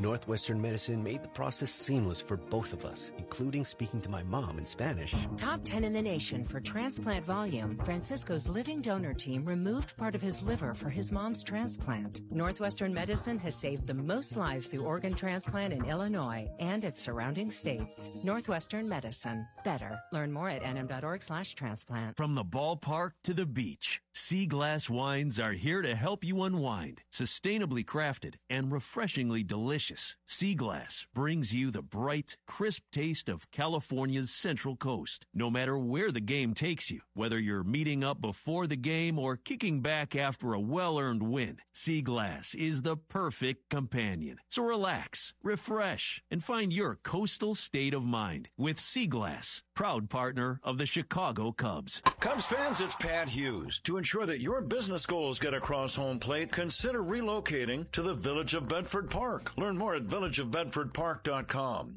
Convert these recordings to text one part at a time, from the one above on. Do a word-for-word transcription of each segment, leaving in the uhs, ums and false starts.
Northwestern Medicine made the process seamless for both of us, including speaking to my mom in Spanish. Top ten in the nation for transplant volume, Francisco's living donor team removed part of his liver for his mom's transplant. Northwestern Medicine has saved the most lives through organ transplant in Illinois and its surrounding states. Northwestern Medicine. Better. Learn more at nm.org slash transplant. From the ballpark to the beach, Sea Glass wines are here to help you unwind. Sustainably crafted and refreshingly delicious. Sea Glass brings you the bright, crisp taste of California's Central Coast. No matter where the game takes you, whether you're meeting up before the game or kicking back after a well-earned win, Sea Glass is the perfect companion. So relax, refresh, and find your coastal state of mind with Sea Glass, proud partner of the Chicago Cubs. Cubs fans, it's Pat Hughes. To ensure that your business goals get across home plate, consider relocating to the Village of Bedford Park. Learn more at village of bedford park dot com.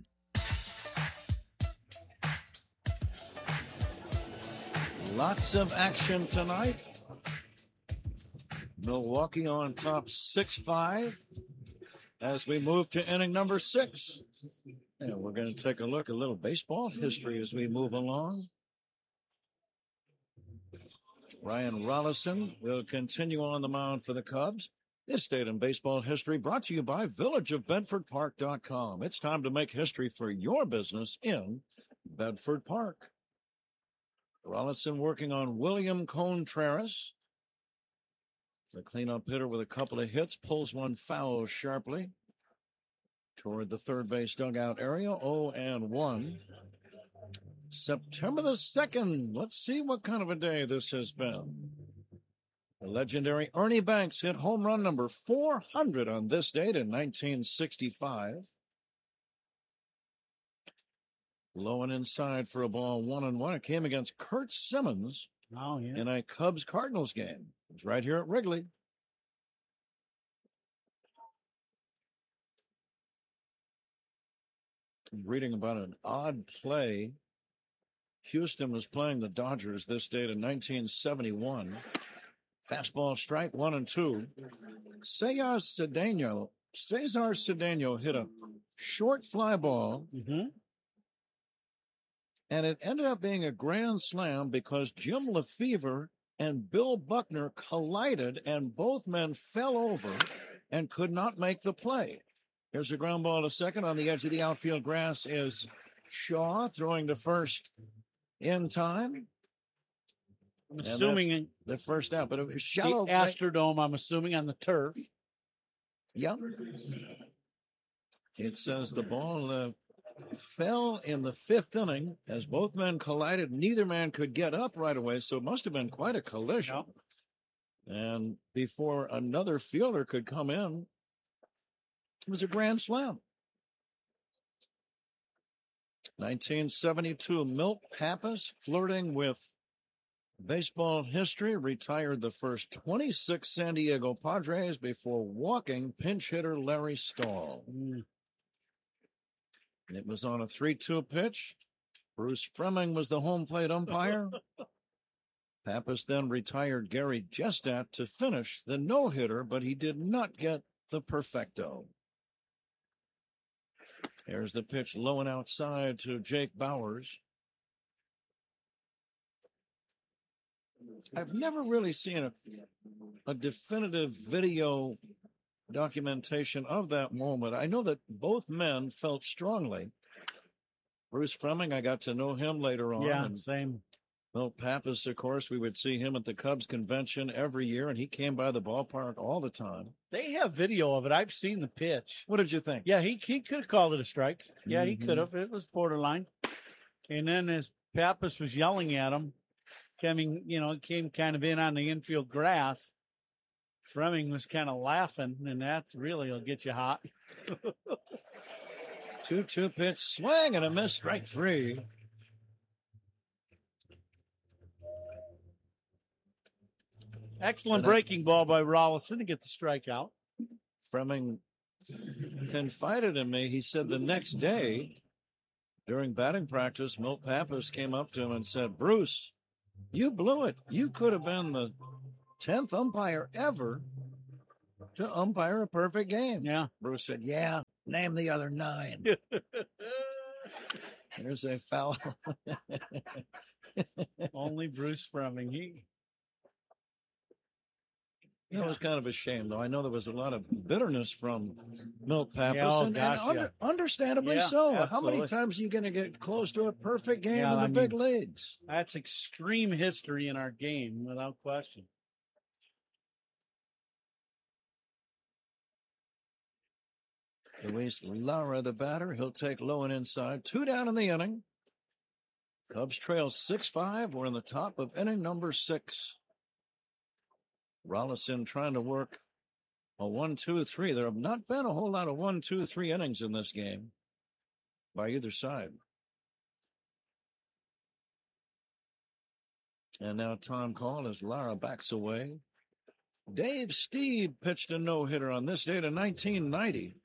Lots of action tonight. Milwaukee on top six five as we move to inning number six. And we're going to take a look at a little baseball history as we move along. Ryan Rollison will continue on the mound for the Cubs. This Day in Baseball History brought to you by village of bedford park dot com. It's time to make history for your business in Bedford Park. Rollison working on William Contreras. The cleanup hitter with a couple of hits, pulls one foul sharply toward the third base dugout area. oh and one. September the second. Let's see what kind of a day this has been. The legendary Ernie Banks hit home run number four hundred on this date in nineteen sixty-five. Low and inside for a ball, one and one. It came against Curt Simmons oh, yeah. in a Cubs-Cardinals game. It was right here at Wrigley. I'm reading about an odd play. Houston was playing the Dodgers this date in nineteen seventy-one. Fastball strike, one and two. Cesar Cedeno, Cesar Cedeno hit a short fly ball, mm-hmm. and it ended up being a grand slam because Jim Lefevre and Bill Buckner collided, and both men fell over and could not make the play. Here's a ground ball to second. On the edge of the outfield grass is Shaw throwing to first in time. I'm assuming the first out, but it was shallow. The Astrodome, I'm assuming, on the turf. Yep. It says the ball uh, fell in the fifth inning as both men collided. Neither man could get up right away, so it must have been quite a collision. Yep. And before another fielder could come in, it was a grand slam. nineteen seventy-two, Milt Pappas, flirting with baseball history, retired the first twenty-six San Diego Padres before walking pinch hitter Larry Stahl. Mm. It was on a three two pitch. Bruce Fremming was the home plate umpire. Pappas then retired Gary Gestat to finish the no-hitter, but he did not get the perfecto. There's the pitch low and outside to Jake Bauers. I've never really seen a, a definitive video documentation of that moment. I know that both men felt strongly. Bruce Fremming, I got to know him later on. Yeah, and same. Milt Pappas, of course, we would see him at the Cubs convention every year, and he came by the ballpark all the time. They have video of it. I've seen the pitch. What did you think? Yeah, he he could have called it a strike. Yeah, Mm-hmm. he could have. It was borderline. And then as Pappas was yelling at him, coming, you know, came kind of in on the infield grass, Fremming was kind of laughing, and that really will get you hot. two two pitch swing and a miss, strike three. Excellent breaking ball by Rollison to get the strikeout. Fremming confided in me. He said the next day during batting practice, Milt Pappas came up to him and said, Bruce, you blew it. You could have been the tenth umpire ever to umpire a perfect game. Yeah. Bruce said, yeah, name the other nine. There's a foul. Only Bruce Fleming. He. That yeah. was kind of a shame, though. I know there was a lot of bitterness from Milt Pappas, yeah, oh, and, gosh, and under, yeah. understandably yeah, so. Absolutely. How many times are you going to get close to a perfect game yeah, in the I big mean, leagues? That's extreme history in our game, without question. Luis Lara, the batter. He'll take low and inside. Two down in the inning. Cubs trail six five. We're in the top of inning number six. Rollison trying to work a one two three. There have not been a whole lot of one two three innings in this game by either side. And now Tom Call as Lara backs away. Dave Stieb pitched a no-hitter on this date in nineteen ninety.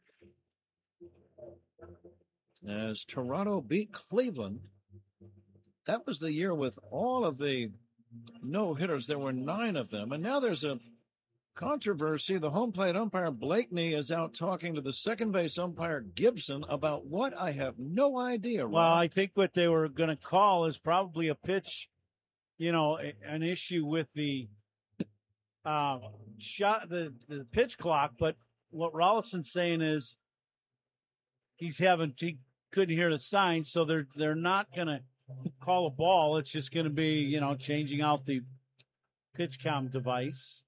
As Toronto beat Cleveland. That was the year with all of the no-hitters. There were nine of them. And now there's a controversy. The home plate umpire Blakeney is out talking to the second base umpire Gibson about what? I have no idea. Ron. Well, I think what they were going to call is probably a pitch, you know, a, an issue with the uh, shot, the, the pitch clock. But what Rollison's saying is he's having, he couldn't hear the sign, so they're they're not going to call a ball. It's just going to be, you know, changing out the pitch count device.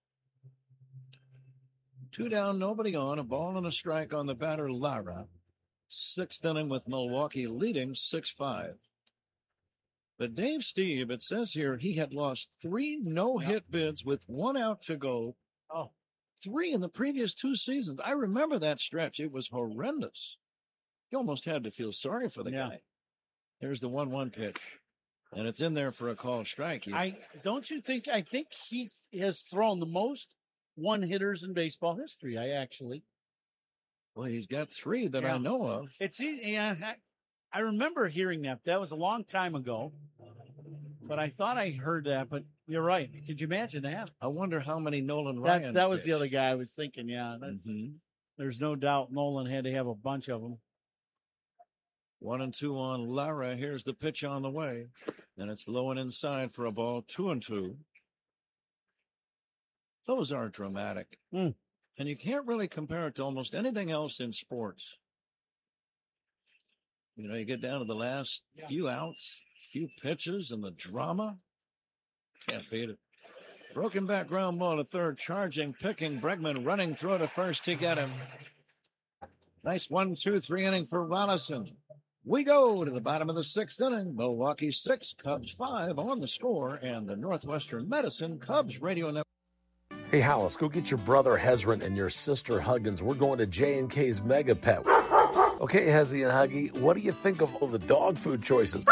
Two down, nobody on. A ball and a strike on the batter, Lara. Sixth inning with Milwaukee leading six five. But Dave Stieb, it says here, he had lost three no-hit yep. bids with one out to go. Oh. Three in the previous two seasons. I remember that stretch. It was horrendous. You almost had to feel sorry for the yeah. guy. Here's the one one pitch, and it's in there for a called strike. He, I don't you think? I think he has thrown the most one hitters in baseball history. I actually. Well, he's got three that yeah. I know of. It's yeah. I, I remember hearing that. That was a long time ago, but I thought I heard that. But you're right. Could you imagine that? I wonder how many Nolan Ryan. That's, that was pitched. the other guy I was thinking. Yeah, that's, mm-hmm. There's no doubt Nolan had to have a bunch of them. One and two on Lara. Here's the pitch on the way. And it's low and inside for a ball. Two and two. Those are dramatic. Mm. And you can't really compare it to almost anything else in sports. You know, you get down to the last yeah. few outs, few pitches, and the drama. Can't beat it. Broken back ground ball to third. Charging, picking. Bregman running through to first to get him. Nice one, two, three inning for Rollison. We go to the bottom of the sixth inning. Milwaukee six, Cubs five on the score, and the Northwestern Medicine Cubs Radio Network. Hey, Hollis, go get your brother Hezron and your sister Huggins. We're going to J and K's Mega Pet. Okay, Hezzy and Huggy, what do you think of all the dog food choices?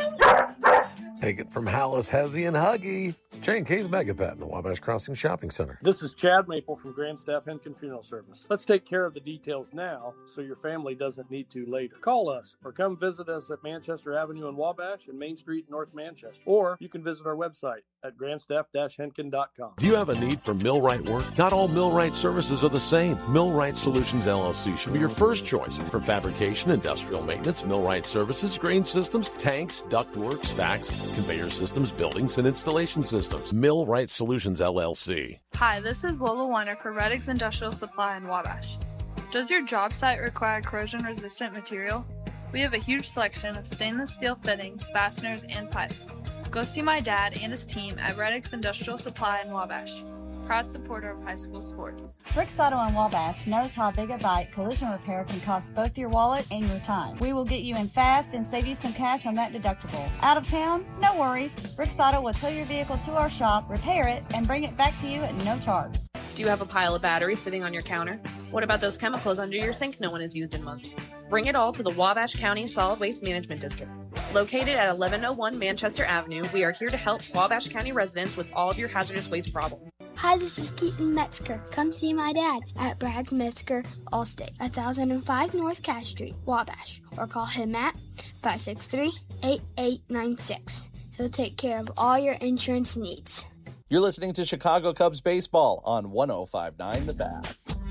Take it from Hollis, Hezzy, and Huggy. J and K's Mega Pet in the Wabash Crossing Shopping Center. This is Chad Maple from Grand Staff Henkin Funeral Service. Let's take care of the details now so your family doesn't need to later. Call us or come visit us at Manchester Avenue in Wabash and Main Street, North Manchester. Or you can visit our website at grandstaff dash henkin dot com. Do you have a need for millwright work? Not all millwright services are the same. Millwright Solutions, L L C should be your first choice for fabrication, industrial maintenance, millwright services, grain systems, tanks, ductwork, stacks, conveyor systems, buildings, and installation systems. Millwright Solutions, L L C. Hi, this is Lola Weiner for Reddix Industrial Supply in Wabash. Does your job site require corrosion-resistant material? We have a huge selection of stainless steel fittings, fasteners, and pipe. Go see my dad and his team at Reddix Industrial Supply in Wabash. Proud supporter of high school sports. Bricks Auto in Wabash knows how Big a Bite collision repair can cost both your wallet and your time. We will get you in fast and save you some cash on that deductible. Out of town? No worries. Bricks Auto will tow your vehicle to our shop, repair it, and bring it back to you at no charge. Do you have a pile of batteries sitting on your counter? What about those chemicals under your sink no one has used in months? Bring it all to the Wabash County Solid Waste Management District. Located at eleven oh one Manchester Avenue, we are here to help Wabash County residents with all of your hazardous waste problems. Hi, this is Keaton Metzger. Come see my dad at Brad's Metzger Allstate, one thousand five North Cash Street, Wabash, or call him at five six three, eight eight nine six. He'll take care of all your insurance needs. You're listening to Chicago Cubs baseball on one oh five point nine The Bat.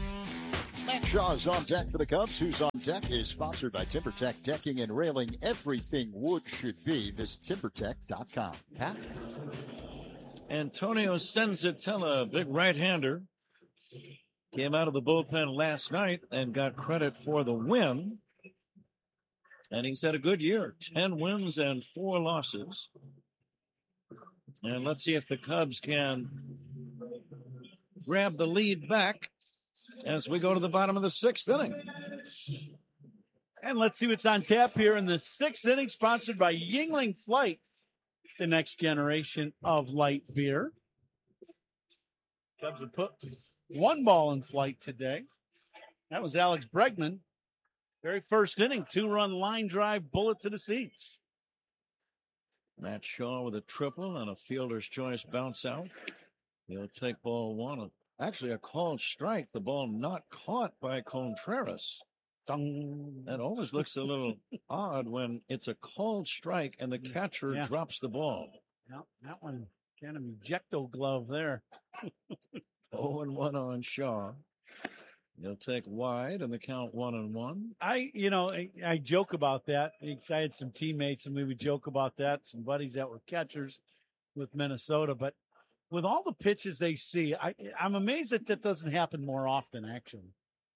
Shaw is on deck for the Cubs. Who's on deck is sponsored by TimberTech Decking and Railing. Everything wood should be. Visit timber tech dot com. Pat? Antonio Senzatella, big right-hander, came out of the bullpen last night and got credit for the win. And he's had a good year, ten wins and four losses. And let's see if the Cubs can grab the lead back as we go to the bottom of the sixth inning. And let's see what's on tap here in the sixth inning, sponsored by Yuengling Flight, the next generation of light beer. Cubs have put one ball in flight today. That was Alex Bregman. Very first inning, two-run line drive, bullet to the seats. Matt Shaw with a triple and a fielder's choice bounce out. He'll take ball one. Actually, a called strike. The ball not caught by Contreras. Dong. That always looks a little odd when it's a called strike and the catcher Yeah. drops the ball. Yeah, that one kind of ejecto glove there. oh and one on Shaw. He'll take wide and the count one and one. I, you know, I, I joke about that. I had some teammates and we would joke about that. Some buddies that were catchers with Minnesota, but with all the pitches they see, I, I'm amazed that that doesn't happen more often, actually.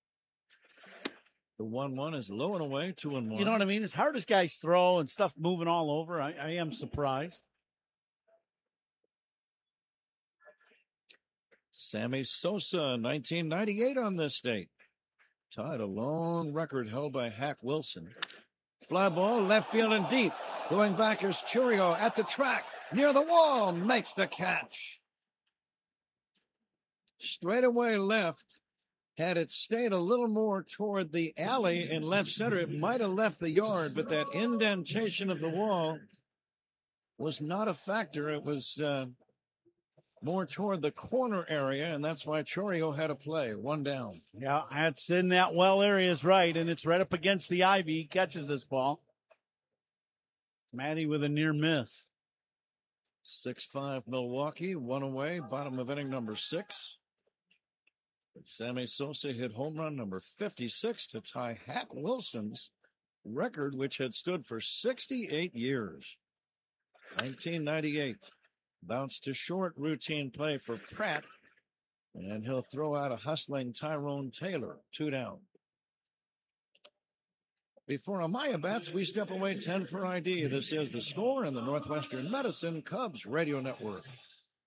The one one is low and away, two and one. You know what I mean? As hard as guys throw and stuff moving all over, I, I am surprised. Sammy Sosa, nineteen ninety-eight on this date. Tied a long record held by Hack Wilson. Fly ball, left field and deep. Going back is Chourio at the track. Near the wall, makes the catch. Straight away left. Had it stayed a little more toward the alley in left center, it might have left the yard, but that indentation of the wall was not a factor. It was uh, more toward the corner area, and that's why Chourio had a play. One down. Yeah, that's in that well area is right, and it's right up against the ivy. He catches this ball. Matty with a near miss. six five Milwaukee, one away, bottom of inning number six. But Sammy Sosa hit home run number fifty-six to tie Hack Wilson's record, which had stood for sixty-eight years. nineteen ninety-eight. Bounce to short, routine play for Pratt. And he'll throw out a hustling Tyrone Taylor, two down. Before Amaya bats, we step away ten for I D. This is The Score in the Northwestern Medicine Cubs Radio Network.